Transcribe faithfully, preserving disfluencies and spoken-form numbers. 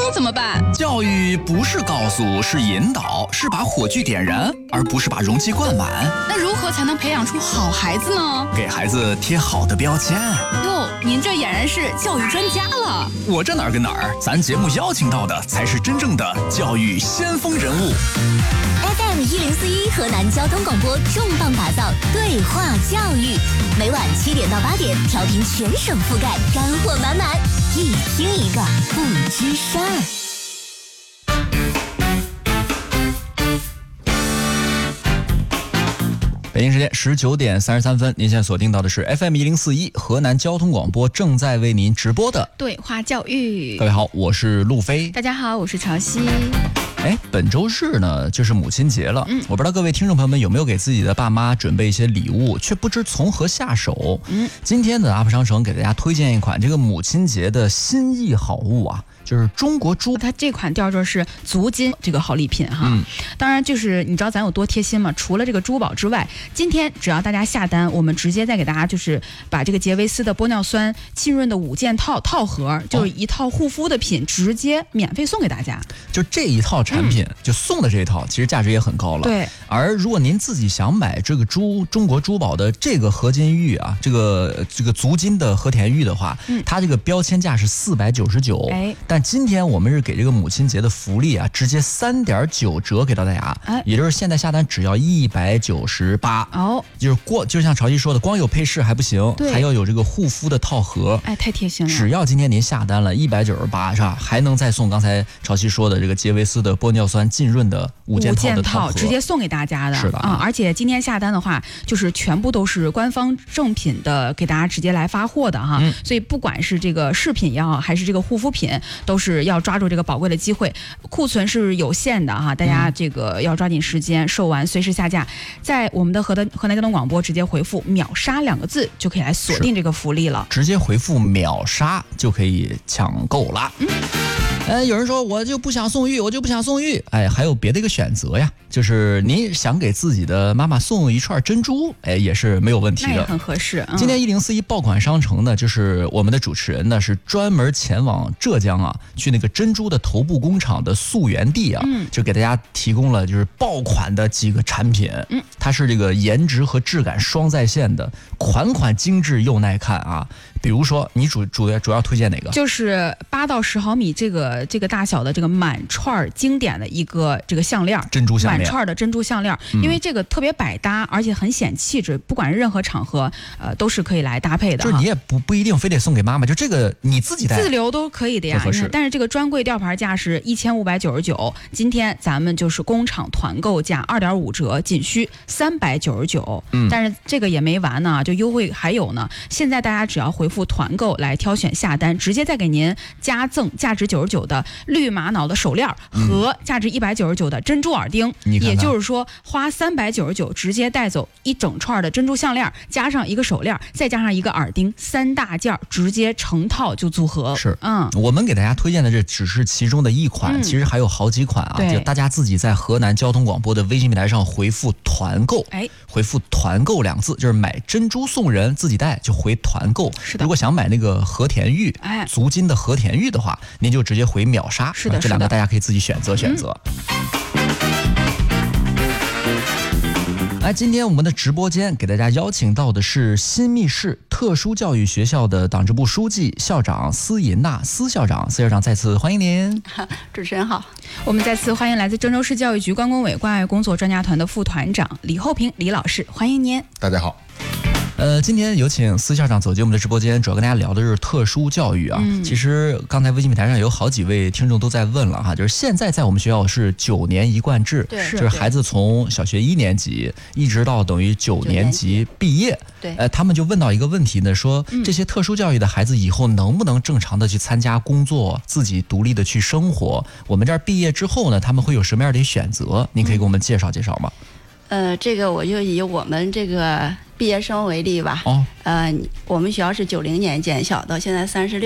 怎么办？ 教育不是告诉，是引导，是把火炬点燃，而不是把容器灌满。 那如何才能培养出好孩子呢？ 给孩子贴好的标签。 哟，您这俨然是教育专家了。 我这哪儿跟哪儿，咱节目邀请到的才是真正的教育先锋人物。 F M 一零四一河南交通广播重磅打造对话教育，每晚七点到八点，调频全省覆盖，干货满满，一听一个不吱声儿。 北京时间十九点三十三分，您现在锁定到的是 F M 一零四一河南交通广播正在为您直播的对话教育。 各位好，我是路飞。 大家好，我是潮汐。 哎，本周日呢就是母亲节了， 嗯， 我不知道各位听众朋友们有没有给自己的爸妈准备一些礼物，却不知从何下手。 嗯， 今天的 U P 商城给大家推荐一款这个母亲节的心意好物啊，就是中国珠， 它这款叫做是足金这个好礼品哈。 嗯， 当然就是你知道咱有多贴心吗？除了这个珠宝之外，今天只要大家下单，我们直接再给大家就是把这个杰维斯的玻尿酸浸润的五件套套盒，就是一套护肤的品，直接免费送给大家。 就这一套产品，嗯，就送的这一套，其实价值也很高了。 对。 而如果您自己想买这个珠中国珠宝的这个合金玉啊，这个这个足金的和田玉的话，嗯，它这个标签价是四百九十九，哎，但今天我们是给这个母亲节的福利啊，直接三点九折给到大家，哎，也就是现在下单只要一百九十八哦，就是光就像潮汐说的，光有配饰还不行，还要有这个护肤的套盒， 哎，太贴心了。 只要今天您下单了一百九十八是吧，还能再送刚才潮汐说的这个杰维斯的玻尿酸浸润的五件套的套盒， 直接送给大家的。 是的啊，而且今天下单的话，就是全部都是官方正品的，给大家直接来发货的哈。嗯，所以不管是这个饰品也好，还是这个护肤品，都是要抓住这个宝贵的机会，库存是有限的哈，大家这个要抓紧时间，售完随时下架。在我们的河南河南交通广播直接回复秒杀两个字，就可以来锁定这个福利了。 直接回复秒杀就可以抢购了。嗯。呃，有人说我就不想送玉，我就不想送玉，哎，还有别的一个选择呀，就是您想给自己的妈妈送一串珍珠，哎，也是没有问题的， 那也很合适。嗯， 今天一零四一爆款商城呢，就是我们的主持人呢是专门前往浙江啊，去那个珍珠的头部工厂的溯源地啊，嗯，就给大家提供了就是爆款的几个产品，嗯，它是这个颜值和质感双在线的，款款精致又耐看啊。比如说，你主主要主要推荐哪个？ 就是八到十毫米这个这个大小的这个满串经典的一个这个项链， 珍珠项链， 满串的珍珠项链，嗯，因为这个特别百搭，而且很显气质，不管是任何场合，呃，都是可以来搭配的。 就是你也不不一定非得送给妈妈，就这个你自己戴， 自留都可以的呀。 合适。 但是这个专柜吊牌价是一千五百九十九，今天咱们就是工厂团购价二点五折，仅需三百九十九。嗯，但是这个也没完呢，就优惠还有呢。现在大家只要回复团购来挑选下单，直接再给您加赠价值九十九的绿玛瑙的手链和价值一百九十九的珍珠耳钉， 嗯， 也就是说花三百九十九直接带走一整串的珍珠项链，加上一个手链，再加上一个耳钉，三大件直接成套就组合。 是， 嗯， 我们给大家推荐的这只是其中的一款，嗯，其实还有好几款啊，就大家自己在河南交通广播的微信平台上回复团购，哎，回复团购两字，就是买珍珠送人自己带就回团购。 是的， 如果想买那个和田玉，哎，足金的和田玉的话，您就直接回秒杀。 是的， 这两个大家可以自己选择选择。来，今天我们的直播间给大家邀请到的是新密市特殊教育学校的党支部书记、校长司银娜司校长，司校长再次欢迎您。 主持人好， 我们再次欢迎来自郑州市教育局关工委关爱工作专家团的副团长李厚平李老师，欢迎您。 大家好。 呃，今天有请司校长走进我们的直播间，主要跟大家聊的是特殊教育啊。嗯、其实刚才微信平台上有好几位听众都在问了哈，就是现在在我们学校是九年一贯制， 对， 就是孩子从小学一年级一直到等于九年级毕业。 对， 呃，他们就问到一个问题呢，说这些特殊教育的孩子以后能不能正常的去参加工作，自己独立的去生活？我们这儿毕业之后呢，他们会有什么样的选择？您可以给我们介绍介绍吗？ 呃，这个我就以我们这个毕业生为例吧。哦，呃，我们学校是九零年建校，到现在三十六。